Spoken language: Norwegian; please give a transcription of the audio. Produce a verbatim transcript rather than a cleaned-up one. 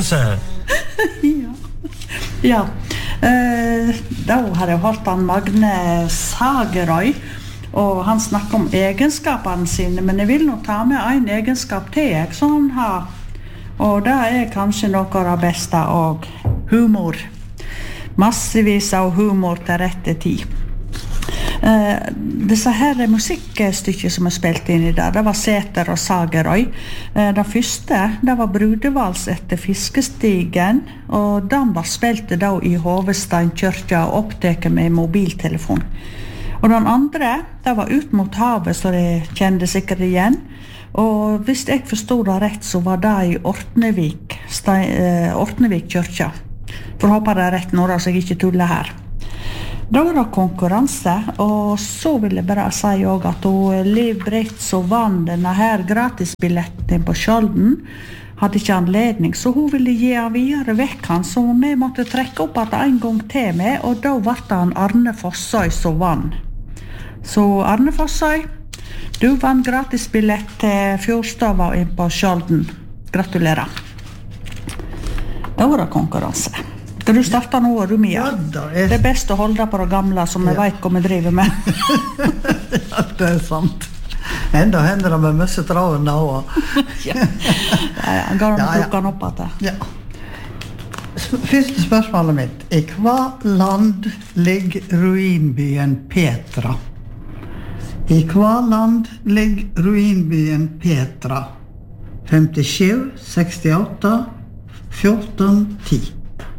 konkurranse. Ja. Ja. Eh, da har jeg hørt han Magne Sagerøy, og han snakker om egenskapene sine, men jeg vil nå ta med en egenskap til jeg, som han har. Og det er kanskje noe av det beste, og humor. Massevis av humor til rette tid. Uh, disse her musikkstykker som er spilt inn i der, det var Sæter og Sagerøy. Uh, det første, det var Brudevals etter Fiskestigen, og den var spilt da i Hovesteinkirka og opptaket med mobiltelefon. Og den andre, det var Ut mot havet, så de kjente sikkert igjen. Og hvis jeg forstod det rett, så var det i Ortnevik, Stein, uh, Ortnevik kyrkja. For å håpe det er rett nå, så jeg ikke tuller her. Da var det konkurranse, og så vil jeg bare si også at hun, Liv Brett, så vann denne her gratisbilletten på Skjolden, hadde ikke anledning, så hun ville gi han videre vekk han, så vi måtte trekke opp at en gang til med, og da var det han Arne Fossøy som vann. Så Arne Fossøy, du vann gratisbillett til Fjordstava inn på Skjolden. Gratulerer. Da var det konkurranse. Skal du starte nå, Rumia? Ja, da er... Det er best å holde på det gamle, som vi ja. vet hva vi driver med. Ja, det er sant. Enda hender det med mye traven da også. Ja, ja, går han ja, ja. plukker opp at det. Ja. Første spørsmålet mitt. I hva land ligger ruinbyen Petra? I hva land ligger ruinbyen Petra? femtisju, sekstiåtte, fjorten, ti.